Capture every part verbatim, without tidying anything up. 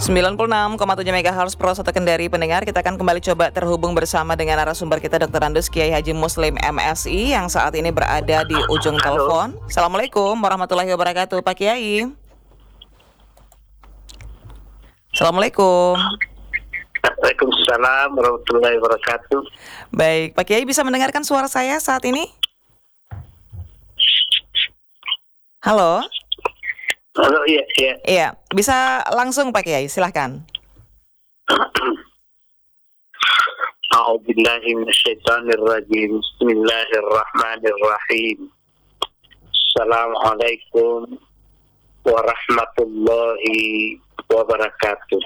sembilan puluh enam koma tujuh megahertz Pro satu Kendari. Pendengar, kita akan kembali coba terhubung bersama dengan narasumber kita dokter Andus Kiai Haji Muslim M Si yang saat ini berada di ujung Halo. telepon. Assalamualaikum warahmatullahi wabarakatuh, Pak Kiai. Assalamualaikum. Waalaikumsalam warahmatullahi wabarakatuh. Baik, Pak Kiai bisa mendengarkan suara saya saat ini? Halo? Halo, iya, iya. Iya, bisa langsung Pak Kiai, silahkan. A'udzubillahi minasyaitonirrajim. Bismillahirrahmanirrahim. Assalamualaikum warahmatullahi wabarakatuh.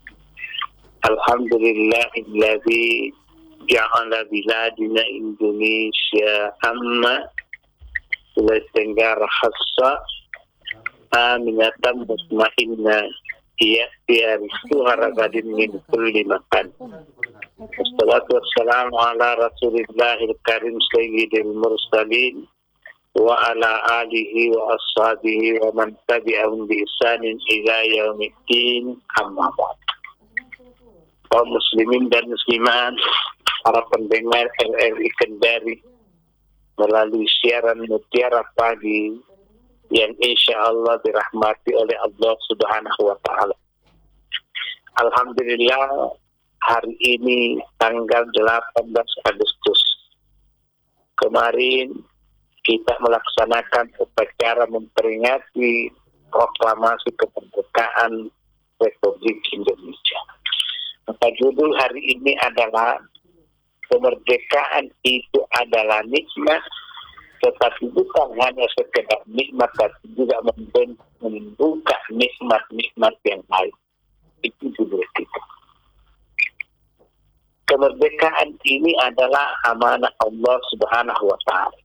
Alhamdulillahilladzi ja'ala biladina Indonesia amma Sulawesi Tenggara khassa aminatan mutmainnah ya rizquha ragadin min kulli makan. Wassalatu wassalamu ala rasulillahil karim sayyidil mursalin wa ala alihi wa ashabihi wa man tabi'ahum bi ihsanin ila yaumiddin, amma ba'd. Kaum muslimin dan muslimat, para pendengar L R I Kendari melalui siaran Mutiara Pagi yang insya Allah dirahmati oleh Allah Subhanahu wa Ta'ala. Alhamdulillah, hari ini tanggal delapan belas Agustus kemarin kita melaksanakan upacara memperingati proklamasi kemerdekaan Republik Indonesia. Maka judul hari ini adalah kemerdekaan itu adalah nikmat, tetapi bukan hanya sekedar nikmat, tapi juga membuka nikmat-nikmat yang lain. Itu judul kita. Kemerdekaan ini adalah amanah Allah Subhanahu wa Ta'ala.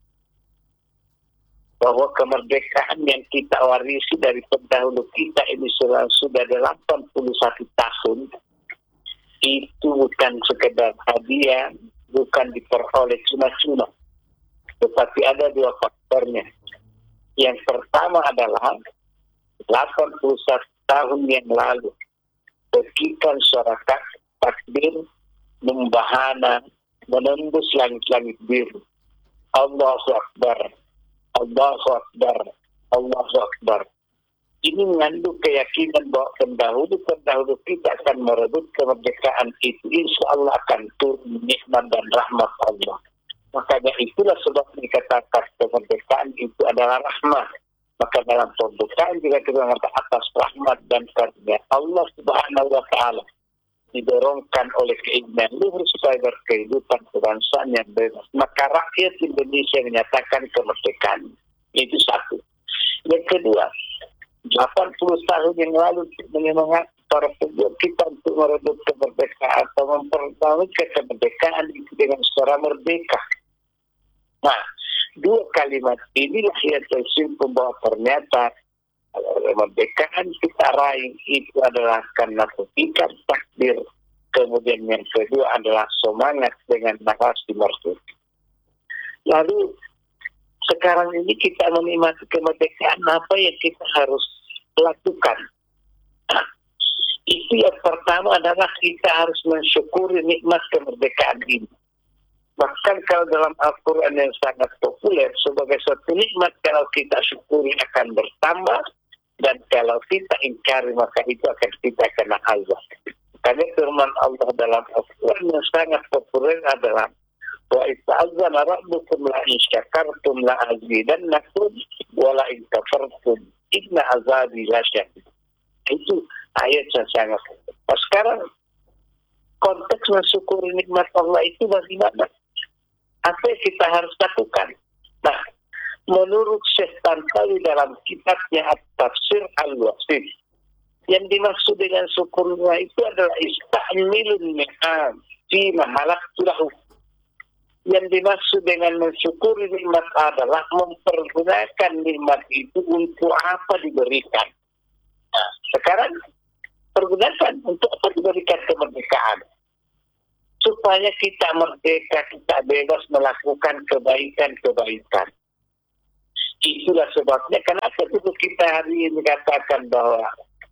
Bahwa kemerdekaan yang kita warisi dari pendahulu kita ini sudah delapan puluh satu tahun, itu bukan sekedar hadiah, bukan diperoleh cuma-cuma, tetapi ada dua faktornya. Yang pertama adalah delapan puluh satu tahun yang lalu ketika suara takbir membahana menembus langit-langit biru. Allahu Akbar, Allahu Akbar, Allahu Akbar. Ini mengandung keyakinan bahwa pendahulu-pendahulu kita akan merebut kemerdekaan itu, insya Allah akan turun nikmat dan rahmat Allah. Makanya itulah sebab dikatakan kemerdekaan itu adalah rahmat. Maka dalam pembukaan juga kita mengatakan atas rahmat dan karunia Allah Subhanahu wa Ta'ala didorongkan oleh keinginan luhur supaya berkehidupan kebangsaan yang bebas. Maka rakyat Indonesia menyatakan kemerdekaan. Itu satu. Yang kedua, delapan puluh tahun yang lalu menyemangati para pejuang kita untuk merebut kemerdekaan atau mempertahankan kemerdekaan itu dengan suara merdeka. Nah, dua kalimat inilah yang tersimpul bahwa ternyata kemerdekaan kita raih itu adalah karena petikan takdir. Kemudian yang kedua adalah semangat dengan narasi merdeka. Lalu sekarang ini kita menikmati kemerdekaan, apa yang kita harus lakukan? Nah, itu yang pertama adalah kita harus mensyukuri nikmat kemerdekaan ini. Bahkan kalau dalam Al-Quran yang sangat populer, sebagai suatu nikmat kalau kita syukuri akan bertambah, dan kalau kita ingkari maka itu akan kita kena azab. Karena firman Allah dalam Al-Quran yang sangat populer adalah wa ista'adzana rabbukum la in syakartum la azidannakum wa la in kafartum inna azabi lasyadid. Itu ayat yang sangat. Nah, sekarang konteks mensyukuri nikmat Allah itu bagaimana? Apa yang kita harus lakukan? Nah, menurut Syekh Tantawi dalam kitabnya At-Tafsir Al-Wasit, yang dimaksud dengan syukurnya itu adalah istamilun ni'am fi mahalaktu lahu. Yang dimaksud dengan mensyukuri nikmat adalah mempergunakan nikmat itu untuk apa diberikan. Nah, sekarang pergunakan untuk apa diberikan kemerdekaan. Supaya kita merdeka, kita bebas melakukan kebaikan-kebaikan. Itulah sebabnya kenapa itu kita hari ini katakan bahwa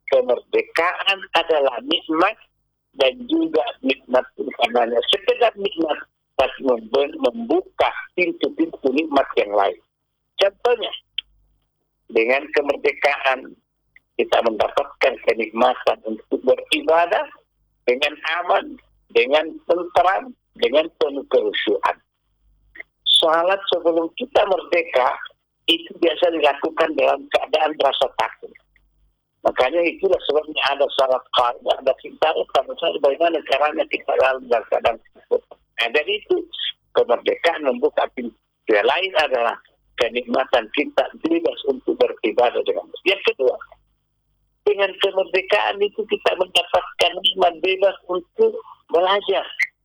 kemerdekaan adalah nikmat dan juga nikmat bukan hanya sekedar nikmat, tapi membuka pintu-pintu nikmat yang lain. Contohnya, dengan kemerdekaan kita mendapatkan kenikmatan untuk beribadah dengan aman, dengan tentram, dengan penuh kerusuhan. Salat sebelum kita merdeka itu biasa dilakukan dalam keadaan rasa takut. Makanya itulah sebabnya ada salat qada, ada kita pada saat bagaimana caranya kita dalam keadaan takut. Nah, dari itu kemerdekaan membuka pintu. Yang lain adalah kenikmatan kita bebas untuk beribadah dengan. Yang kedua, dengan kemerdekaan itu kita mendapatkan nikmat bebas untuk belajar.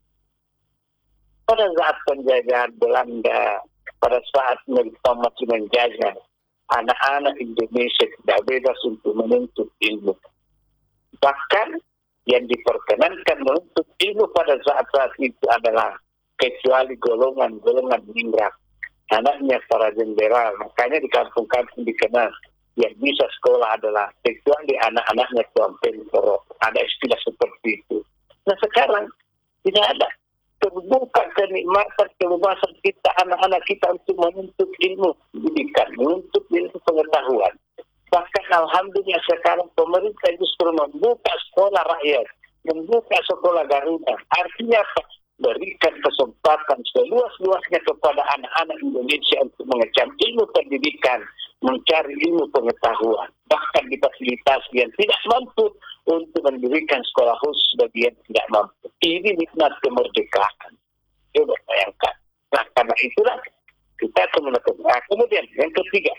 Pada saat penjajahan Belanda, pada saat mereka masih menjajah, anak-anak Indonesia tidak bebas untuk menuntut ilmu. Bahkan yang diperkenankan menuntut ilmu pada saat-saat itu adalah kecuali golongan-golongan ningrat, anaknya para jenderal. Makanya di kampung-kampung dikenal yang bisa sekolah adalah kecuali anak-anaknya tuan pemkoro. Ada istilah seperti itu. Nah sekarang tidak ada. Terbuka kenikmatan kebebasan kita, anak-anak kita untuk menuntut ilmu pendidikan, menuntut ilmu pengetahuan. Bahkan alhamdulillah sekarang pemerintah justru membuka sekolah rakyat, membuka sekolah Garuda. Artinya apa? Berikan kesempatan seluas-luasnya kepada anak-anak Indonesia untuk mengecam ilmu pendidikan, mencari ilmu pengetahuan. Bahkan difasilitasi yang tidak mampu untuk mendirikan sekolah khusus bagi yang tidak mampu. Ini nikmat kemerdekaan. Coba bayangkan. Nah, karena itulah kita akan melakukan. Nah, kemudian yang ketiga,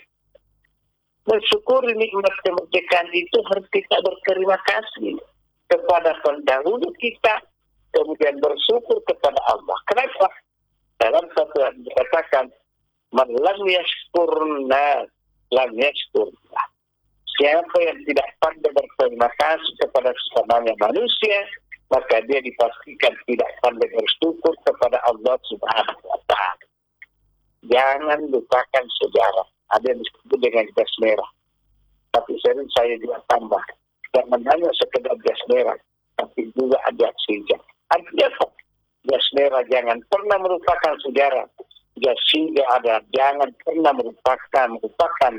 mensyukuri nikmat kemerdekaan itu harus kita berterima kasih kepada pendahulu kita, kemudian bersyukur kepada Allah. Kenapa? Dalam satu ayat dikatakan, "Man lam yashkurna lam yashkurna." Siapa yang tidak pandai berterima kasih kepada sesamanya manusia, maka dia dipastikan tidak pandai bersyukur kepada Allah Subhanahu wa Ta'ala. Jangan lupakan sejarah. Ada yang disebut dengan gas merah. Tapi sering saya juga tambah. Jangan hanya sekedar gas merah, tapi juga ada hijau. Artinya apa? Gas merah jangan pernah merupakan sejarah. Gas hijau ada, jangan pernah merupakan merupakan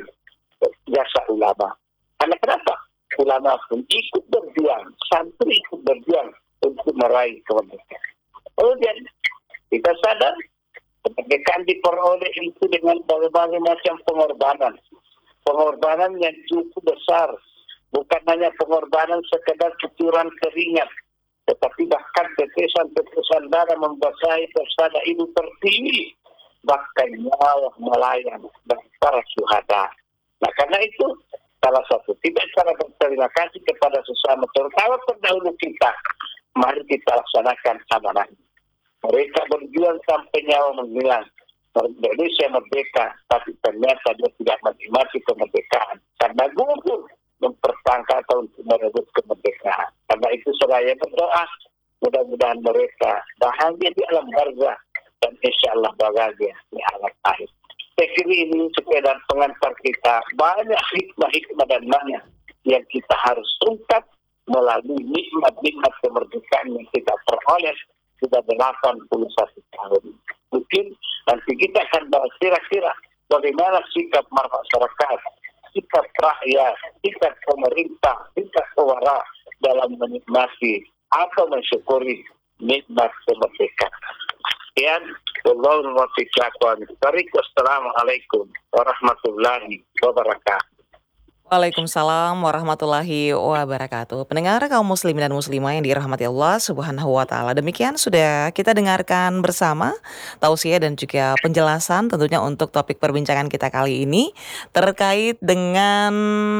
jasa ulama. Karena kenapa? Ulama pun ikut berjuang, santri ikut berjuang untuk meraih kemerdekaan. Kemudian kita sadar kemerdekaan diperoleh itu dengan berbagai macam pengorbanan. Pengorbanan yang cukup besar. Bukan hanya pengorbanan sekedar cucuran keringat, tetapi bahkan tetesan-tetesan darah membasahi persada ibu pertiwi, bahkan nyawa melayang dan para syuhada. Nah karena itu salah satu tidak cara berterima kasih kepada sesama terutama pendahulu kita. Mari kita laksanakan amanah. Mereka berjuang sampai nyawa menghilang. Indonesia merdeka, tapi ternyata dia tidak menikmati kemerdekaan karena gugur mempertangkap untuk merebut kemerdekaan. Karena itu saya berdoa mudah-mudahan mereka bahagia di alam barzah dan insya Allah bahagia di alam akhir. Saya kira ini sekedar pengantar kita banyak hikmah-hikmah dan makna yang kita harus ungkap melalui nikmat-nikmat kemerdekaan yang kita peroleh sudah delapan puluh satu tahun. Mungkin nanti kita akan bahas kira-kira bagaimana sikap masyarakat, sikap rakyat, sikap pemerintah, sikap suara dalam menikmati atau mensyukuri nikmat kemerdekaan. Sekian, Wallahul muwaffiq ila aqwamit. Wassalamualaikum warahmatullahi wabarakatuh. Waalaikumsalam warahmatullahi wabarakatuh. Pendengar kaum muslimin dan muslimah yang dirahmati Allah Subhanahu wa Ta'ala. Demikian sudah kita dengarkan bersama tausiah dan juga penjelasan tentunya untuk topik perbincangan kita kali ini terkait dengan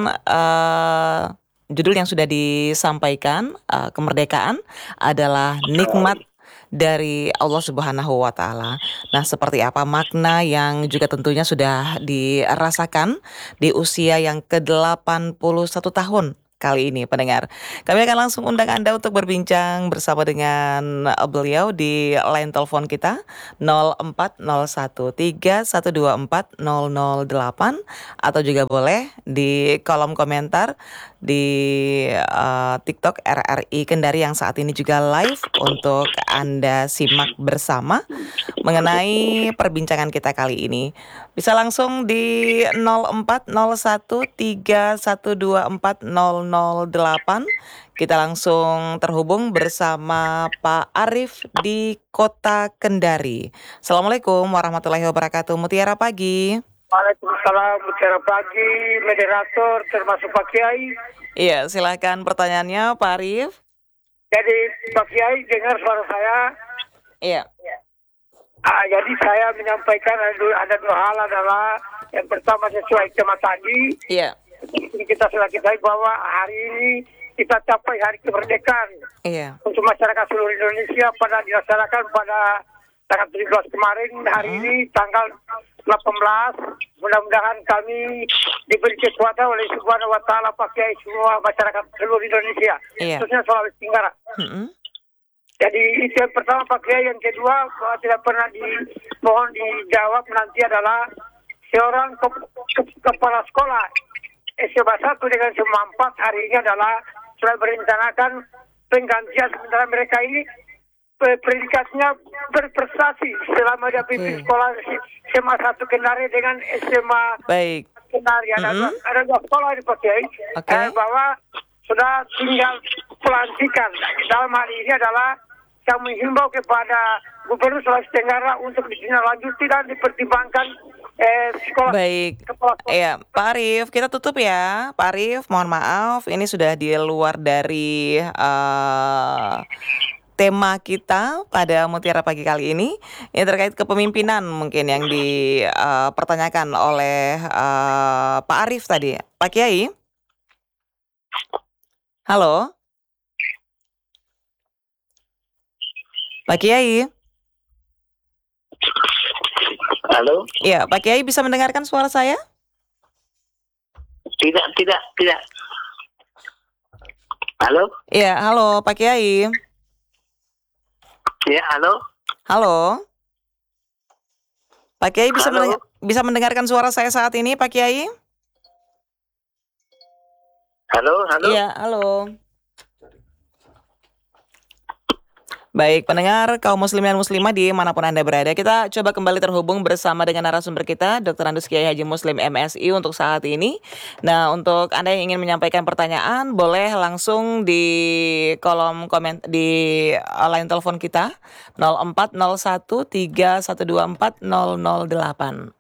uh, judul yang sudah disampaikan, uh, kemerdekaan adalah nikmat dari Allah Subhanahu wa Ta'ala. Nah, seperti apa makna yang juga tentunya sudah dirasakan di usia yang ke delapan puluh satu tahun kali ini pendengar. Kami akan langsung undang Anda untuk berbincang bersama dengan eh, beliau di line telepon kita nol empat nol satu tiga satu dua empat nol nol delapan atau juga boleh di kolom komentar di eh, TikTok R R I Kendari yang saat ini juga live untuk Anda simak bersama mengenai perbincangan kita kali ini. Bisa langsung di nol empat nol satu tiga satu dua empat nol nol delapan. Kita langsung terhubung bersama Pak Arif di Kota Kendari. Assalamualaikum warahmatullahi wabarakatuh. Mutiara pagi. Waalaikumsalam, Mutiara pagi, moderator termasuk Pak Kiai. Iya, silakan pertanyaannya Pak Arif. Jadi Pak Kiai dengar suara saya. Iya. Ah, jadi saya menyampaikan ada dua, ada dua hal adalah yang pertama sesuai tema tadi. Iya. Kita sudah ketahui bahwa hari ini kita capai hari kemerdekaan Iya. untuk masyarakat seluruh Indonesia pada dilaksanakan pada tanggal tujuh belas kemarin. Hari Hmm. ini tanggal delapan belas. Mudah-mudahan kami diberi kekuatan oleh Subhanahu wa Ta'ala pakai semua masyarakat seluruh Indonesia, Iya. khususnya Sulawesi Tenggara. Mm-mm. Jadi itu yang pertama Pak Kiai. Yang kedua, bahwa tidak pernah dimohon dijawab nanti adalah seorang ke- ke- kepala sekolah S M A satu dengan S M A empat hari ini adalah sudah merencanakan penggantian, sementara mereka ini pe- predikatnya berprestasi selama dia pimpin Oke. sekolah S M A satu Kendari dengan S M A Baik. Kendari. Ada, Mm-mm. dua- ada dua sekolah di Pak Kiai. Oke. Eh, bahwa sudah tinggal pelantikan. Dalam hal ini adalah yang menghimbau kepada Gubernur Sulawesi Tenggara untuk ditindaklanjuti dan dipertimbangkan eh, sekolah. Baik. Kepala sekolah. Iya, Pak Arif, kita tutup ya. Pak Arif, mohon maaf, ini sudah di luar dari eh, tema kita pada Mutiara Pagi kali ini. Yang terkait kepemimpinan mungkin yang dipertanyakan oleh eh, Pak Arif tadi. Pak Kiai? Halo? Pak Kiai? Halo? Iya, Pak Kiai bisa mendengarkan suara saya? Tidak, tidak, tidak. Halo? Iya, halo Pak Kiai. Ya, halo? Halo. Pak Kiai bisa Halo? mendengar- bisa mendengarkan suara saya saat ini, Pak Kiai? Halo, halo? Iya, halo. Baik, pendengar kaum muslimin dan muslimah di manapun Anda berada, kita coba kembali terhubung bersama dengan narasumber kita, Doktor Andus Kiai Haji Muslim M Si untuk saat ini. Nah, untuk Anda yang ingin menyampaikan pertanyaan, boleh langsung di kolom komen di uh, line telepon kita nol empat nol satu tiga satu dua empat nol nol delapan.